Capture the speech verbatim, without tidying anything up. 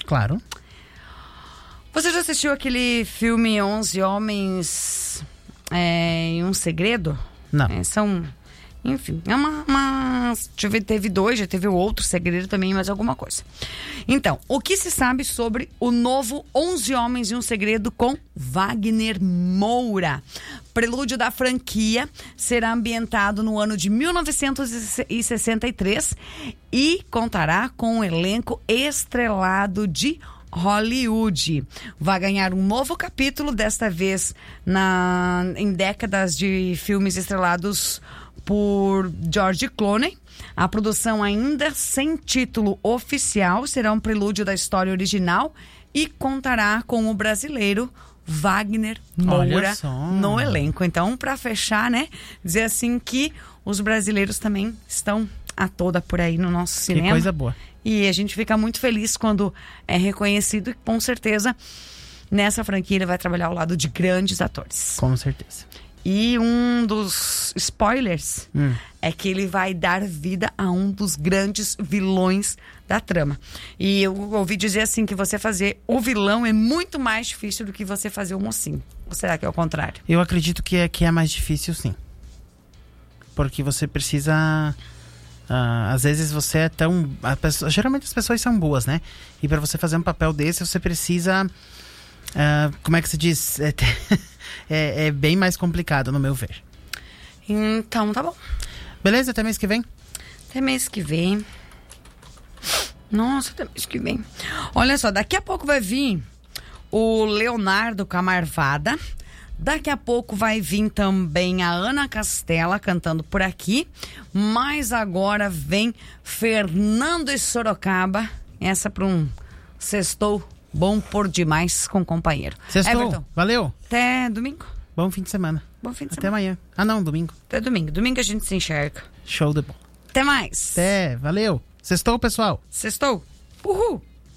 Claro. Você já assistiu aquele filme onze Homens é, e um Segredo? Não. É, são... Enfim, é uma... uma já teve dois, já teve o outro segredo também, mais alguma coisa. Então, o que se sabe sobre o novo onze Homens e um Segredo com Wagner Moura? Prelúdio da franquia será ambientado no ano de mil novecentos e sessenta e três e contará com um elenco estrelado de Hollywood. Vai ganhar um novo capítulo, desta vez na, em décadas de filmes estrelados por George Clooney. A produção ainda sem título oficial será um prelúdio da história original e contará com o brasileiro Wagner Moura no elenco. Então, para fechar, né, dizer assim que os brasileiros também estão a toda por aí no nosso cinema. Que coisa boa. E a gente fica muito feliz quando é reconhecido e com certeza nessa franquia ele vai trabalhar ao lado de grandes atores. Com certeza. E um dos spoilers hum. é que ele vai dar vida a um dos grandes vilões da trama. E eu ouvi dizer assim que você fazer o vilão é muito mais difícil do que você fazer o mocinho. Ou será que é o contrário? Eu acredito que é, que é mais difícil, sim. Porque você precisa... Uh, às vezes você é tão... A pessoa, geralmente as pessoas são boas, né? E para você fazer um papel desse, você precisa... Uh, como é que se diz? É, é, é bem mais complicado, no meu ver. Então, tá bom. Beleza? Até mês que vem? Até mês que vem. Nossa, até mês que vem. Olha só, daqui a pouco vai vir o Leonardo Camarvada. Daqui a pouco vai vir também a Ana Castela cantando por aqui. Mas agora vem Fernando e Sorocaba. Essa para um sextou bom por demais com o companheiro. Sextou. Everton, Valeu. até domingo. Bom fim de semana. Bom fim de Até semana. amanhã. Ah, não, domingo. Até domingo. Domingo a gente se enxerga. Show de bola. Até mais. Até, valeu. Sextou, pessoal. Sextou. Uhul.